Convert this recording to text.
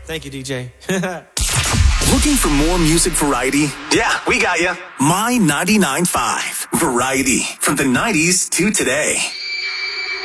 Thank you, DJ. Looking for more music variety? Yeah, we got you. My 99.5 Variety. From the 90s to today.